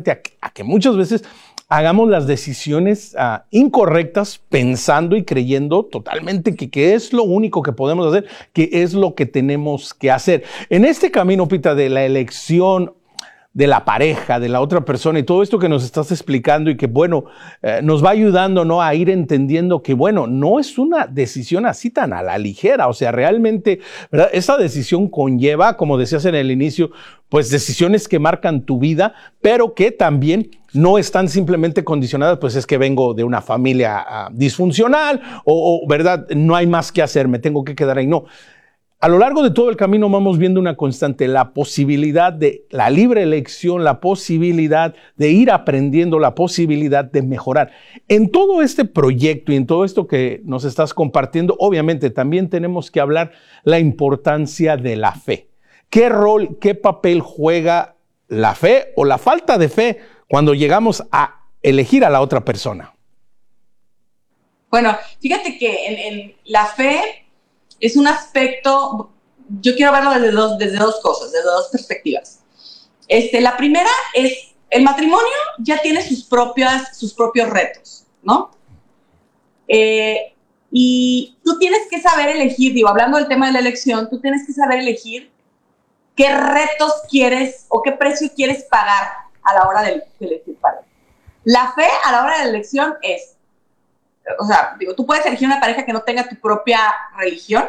precisamente a que muchas veces hagamos las decisiones incorrectas pensando y creyendo totalmente que es lo único que podemos hacer, que es lo que tenemos que hacer. En este camino, Pita, de la elección de la pareja, de la otra persona y todo esto que nos estás explicando y que, bueno, nos va ayudando, ¿no?, a ir entendiendo que, bueno, no es una decisión así tan a la ligera. O sea, realmente, ¿verdad?, esa decisión conlleva, como decías en el inicio, pues decisiones que marcan tu vida, pero que también no están simplemente condicionadas, pues es que vengo de una familia disfuncional ¿verdad?, no hay más que hacer, me tengo que quedar ahí. No. A lo largo de todo el camino vamos viendo una constante, la posibilidad de la libre elección, la posibilidad de ir aprendiendo, la posibilidad de mejorar. En todo este proyecto y en todo esto que nos estás compartiendo, obviamente también tenemos que hablar la importancia de la fe. ¿Qué rol, qué papel juega la fe o la falta de fe cuando llegamos a elegir a la otra persona? Bueno, fíjate que en la fe es un aspecto, yo quiero verlo desde dos cosas, desde dos perspectivas. La primera es, el matrimonio ya tiene sus propios retos, ¿no? Y tú tienes que saber elegir, hablando del tema de la elección, tú tienes que saber elegir qué retos quieres o qué precio quieres pagar a la hora de elegir pareja. La fe a la hora de la elección es, o sea, tú puedes elegir una pareja que no tenga tu propia religión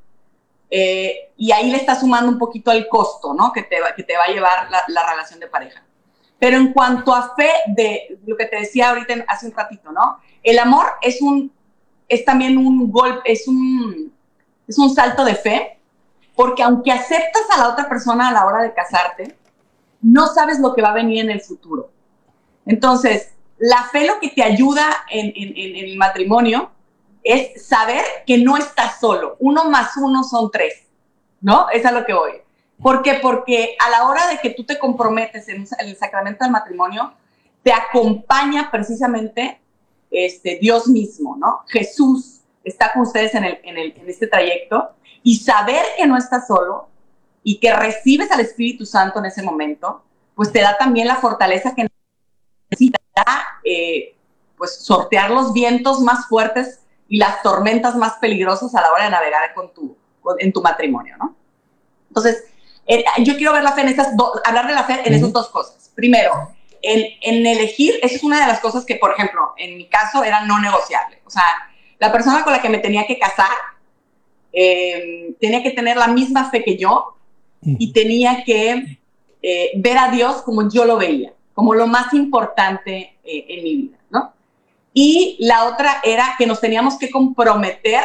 y ahí le estás sumando un poquito al costo, ¿no?, que te va a llevar la relación de pareja. Pero en cuanto a fe, de lo que te decía ahorita hace un ratito, ¿no?, el amor es también un golpe, es un salto de fe, porque aunque aceptas a la otra persona a la hora de casarte, no sabes lo que va a venir en el futuro. Entonces, la fe lo que te ayuda en el matrimonio es saber que no estás solo. 1 más 1 son 3, ¿no? Es a lo que voy. ¿Por qué? Porque a la hora de que tú te comprometes en el sacramento del matrimonio, te acompaña precisamente Dios mismo, ¿no? Jesús está con ustedes en este trayecto, y saber que no estás solo y que recibes al Espíritu Santo en ese momento, pues te da también la fortaleza que necesitas pues sortear los vientos más fuertes y las tormentas más peligrosas a la hora de navegar en tu matrimonio, ¿no? Entonces, yo quiero ver la fe hablar de la fe en esas dos cosas. Primero, en elegir, esa es una de las cosas que, por ejemplo, en mi caso era no negociable. O sea, la persona con la que me tenía que casar tenía que tener la misma fe que yo y tenía que ver a Dios como yo lo veía, como lo más importante en mi vida, ¿no? Y la otra era que nos teníamos que comprometer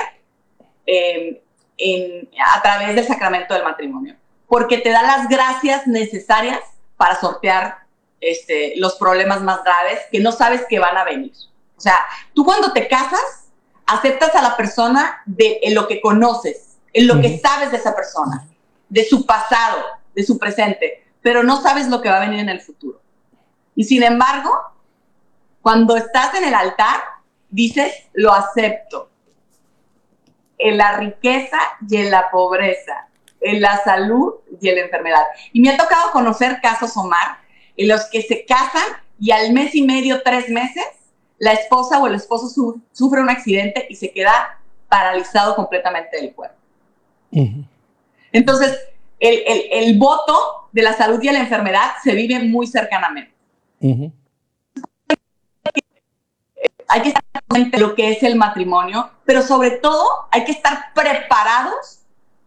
a través del sacramento del matrimonio, porque te da las gracias necesarias para sortear los problemas más graves que no sabes que van a venir. O sea, tú cuando te casas, aceptas a la persona en lo que conoces, en lo que sabes de esa persona, de su pasado, de su presente, pero no sabes lo que va a venir en el futuro. Y sin embargo, cuando estás en el altar, dices, lo acepto. En la riqueza y en la pobreza, en la salud y en la enfermedad. Y me ha tocado conocer casos, Omar, en los que se casan y al mes y medio, 3 meses, la esposa o el esposo sufre un accidente y se queda paralizado completamente del cuerpo. Entonces, el voto de la salud y de la enfermedad se vive muy cercanamente. Hay que estar consciente de lo que es el matrimonio, pero sobre todo hay que estar preparados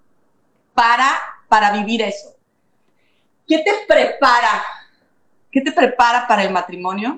para vivir eso. ¿Qué te prepara? ¿Qué te prepara para el matrimonio?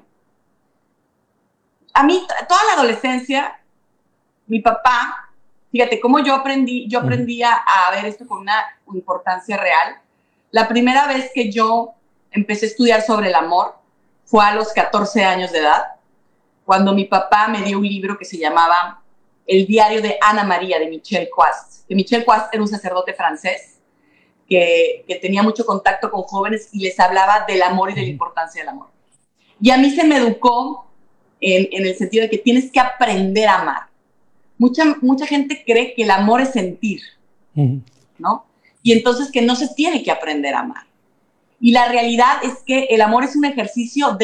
A mí, toda la adolescencia, mi papá, fíjate cómo yo aprendí a ver esto con una importancia real. La primera vez que yo empecé a estudiar sobre el amor fue a los 14 años de edad, cuando mi papá me dio un libro que se llamaba El diario de Ana María, de Michel Quast. Que Michel Quast era un sacerdote francés que tenía mucho contacto con jóvenes y les hablaba del amor y de la importancia del amor. Y a mí se me educó en el sentido de que tienes que aprender a amar. Mucha gente cree que el amor es sentir, ¿no? Y entonces que no se tiene que aprender a amar. Y la realidad es que el amor es un ejercicio de